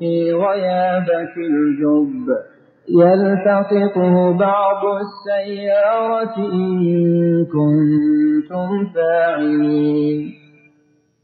في غيابة الجب يلتقطه بعض السيارة إن كنتم فاعلين